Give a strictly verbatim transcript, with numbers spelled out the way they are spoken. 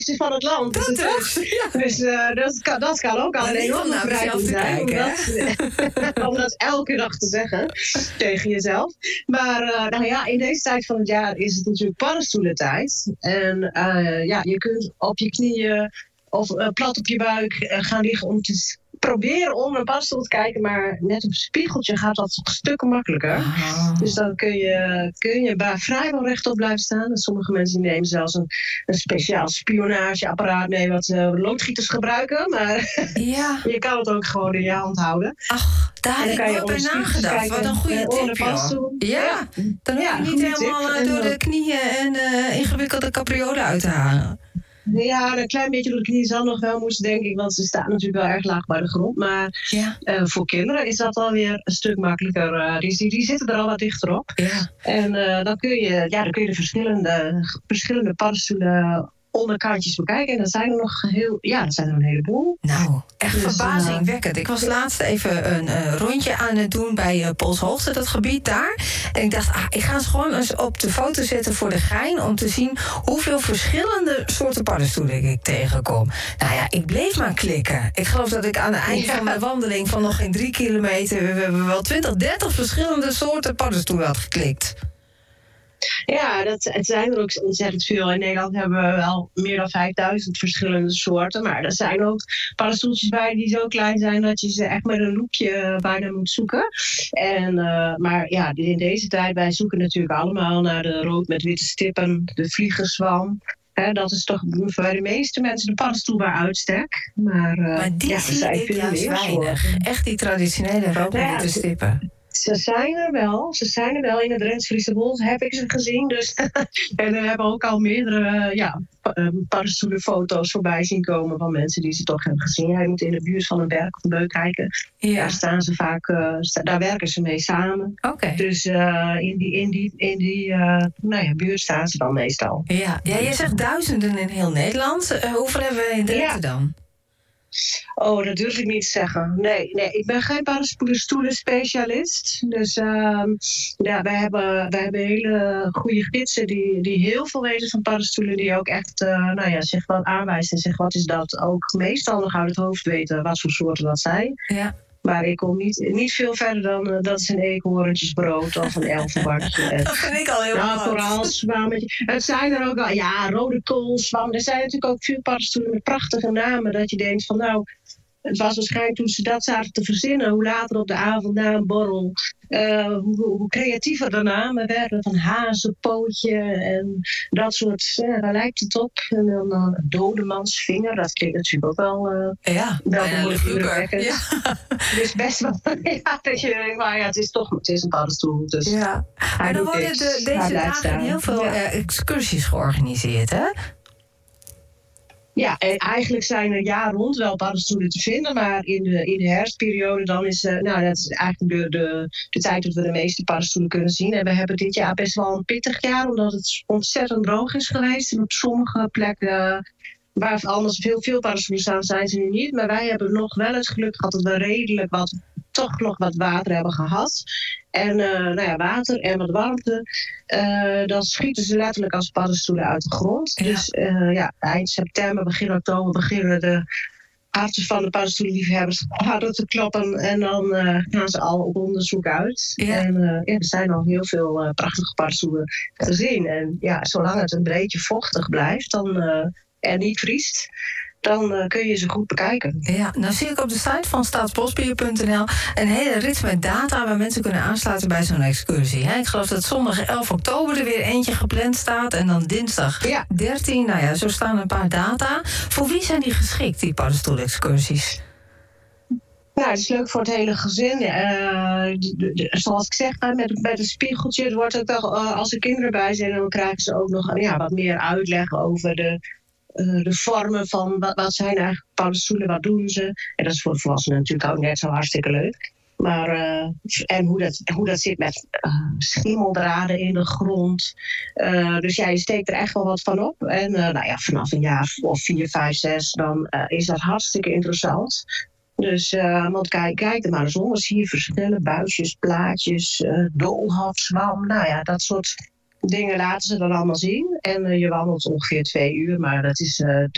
van het land. Dat dus is, ja. dus uh, dat, kan, dat kan ook al een enorme verrijking zijn. Om dat, om dat elke dag te zeggen tegen jezelf. Maar uh, nou ja, in deze tijd van het jaar is het natuurlijk paddenstoelentijd. En uh, ja, je kunt op je knieën of uh, plat op je buik uh, gaan liggen om te proberen om een paddenstoel te kijken, maar net op een spiegeltje gaat dat stukken makkelijker. Oh. Dus dan kun je, kun je bij vrijwel rechtop blijven staan. En sommige mensen nemen zelfs een, een speciaal spionageapparaat mee wat uh, loodgieters gebruiken. Maar ja. je kan het ook gewoon in je hand houden. Ach, daar heb ik nooit bij nagedacht. Wat een goede tip, joh. Ja, ja, dan hoef je ja, niet helemaal tip. door de knieën en uh, ingewikkelde capriolen uit te halen. Ja, een klein beetje door de knieën zal nog wel moeten, denk ik. Want ze staan natuurlijk wel erg laag bij de grond. Maar ja. uh, voor kinderen is dat alweer een stuk makkelijker. Uh, die, die zitten er al wat dichter op. Ja. En uh, dan, kun je, ja, dan kun je de verschillende, verschillende paddenstoelen onderkantjes bekijken. En dat zijn er nog heel, ja, dat zijn er een heleboel. Nou, echt dus, verbazingwekkend. Ik was laatst even een uh, rondje aan het doen bij uh, Poolshoogte, dat gebied daar. En ik dacht, ah, ik ga eens gewoon eens op de foto zetten voor de gein om te zien hoeveel verschillende soorten paddenstoelen ik tegenkom. Nou ja, ik bleef maar klikken. Ik geloof dat ik aan het eind ja. van mijn wandeling van nog geen drie kilometer, we hebben wel twintig, dertig verschillende soorten paddenstoelen had geklikt. Ja, dat, het zijn er ook ontzettend veel. In Nederland hebben we wel meer dan vijfduizend verschillende soorten. Maar er zijn ook paddenstoeltjes bij die zo klein zijn dat je ze echt met een loepje bijna moet zoeken. En, uh, maar ja, in deze tijd, wij zoeken natuurlijk allemaal naar de rood met witte stippen, de vliegerzwam. He, dat is toch voor de meeste mensen de paddenstoel bij uitstek. Maar, uh, maar die ja, zie ik juist weinig. Echt die traditionele rood met witte stippen. Ze zijn er wel. Ze zijn er wel. In het Rens-Friese Bos heb ik ze gezien. Dus en we hebben ook al meerdere uh, ja, paddenstoelenfoto's voorbij zien komen van mensen die ze toch hebben gezien. Je moet in de buurt van een berg of een beuk kijken. Ja. Daar staan ze vaak, uh, sta, daar werken ze mee samen. Okay. Dus uh, in die, in die, in die uh, nou ja, buurt staan ze dan meestal. Ja, ja, je zegt duizenden in heel Nederland. Uh, hoeveel hebben we in Drenthe ja. dan? Oh, dat durf ik niet te zeggen. Nee, nee, ik ben geen paddenstoelen-specialist. Dus uh, ja, wij hebben, wij hebben hele goede gidsen die, die heel veel weten van paddenstoelen. Die ook echt uh, nou ja, zich wat aanwijzen en zeggen wat is dat. Ook meestal nog uit het hoofd weten wat voor soorten dat zijn. Ja. Maar ik kom niet, niet veel verder dan uh, dat is een eekhoorntjesbrood of een elfenbakje. Dat vind ik al heel nou, koraalzwammetje. Het zijn er ook wel, ja, rode koolzwam. Er zijn natuurlijk ook veel paddenstoelen met prachtige namen. Dat je denkt van nou, het was waarschijnlijk toen ze dat zaten te verzinnen. Hoe later op de avond na een borrel. Uh, hoe, hoe creatiever de namen werden. Van hazenpootje en dat soort. Ja, daar lijkt het op. En dan uh, dodemansvinger. Dat klinkt natuurlijk ook wel. Uh, ja, wel ja, indrukwekkend. Ja. Dus best wel. Ja, dat je denkt, maar ja, het is toch het is een paddenstoel. Dus ja. Maar er worden de, deze dagen heel veel ja. uh, excursies georganiseerd, hè? Ja, en eigenlijk zijn er jaar rond wel paddenstoelen te vinden, maar in de, in de herfstperiode dan is, uh, nou, dat is eigenlijk de, de, de tijd dat we de meeste paddenstoelen kunnen zien. En we hebben dit jaar best wel een pittig jaar, omdat het ontzettend droog is geweest. En op sommige plekken waar anders veel, veel paddenstoelen staan, zijn ze nu niet. Maar wij hebben nog wel het geluk gehad dat we redelijk wat, toch nog wat water hebben gehad. En uh, nou ja, water en wat warmte, uh, dan schieten ze letterlijk als paddenstoelen uit de grond. Ja. Dus uh, ja, eind september, begin oktober beginnen de harten van de paddenstoelenliefhebbers harder te kloppen. En dan uh, gaan ze al op onderzoek uit. Ja. En uh, ja, er zijn al heel veel uh, prachtige paddenstoelen te zien. En ja, zolang het een beetje vochtig blijft dan, uh, en niet vriest, dan uh, kun je ze goed bekijken. Ja, nou zie ik op de site van staatsbosbeheer punt n l een hele rits met data waar mensen kunnen aansluiten bij zo'n excursie. Hè? Ik geloof dat zondag elf oktober er weer eentje gepland staat en dan dinsdag ja. dertien. Nou ja, zo staan een paar data. Voor wie zijn die geschikt, die paddenstoelexcursies? Nou, het is leuk voor het hele gezin. Uh, de, de, zoals ik zeg, met, met een spiegeltje. Het wordt ook wel, uh, als er kinderen bij zijn, dan krijgen ze ook nog uh, ja, wat meer uitleg over de Uh, de vormen van wat, wat zijn eigenlijk paddenstoelen, wat doen ze. En dat is voor volwassenen natuurlijk ook net zo hartstikke leuk. Maar, uh, en hoe dat, hoe dat zit met uh, schimmeldraden in de grond. Uh, dus ja, je steekt er echt wel wat van op. En uh, nou ja, vanaf een jaar of vier, vijf, zes, dan uh, is dat hartstikke interessant. Dus, uh, want kijk, kijk er maar eens om. Dan zie je verschillen, buisjes, plaatjes, uh, doolhofzwam. Nou ja, dat soort dingen laten ze dan allemaal zien. En uh, je wandelt ongeveer twee uur, maar dat is uh,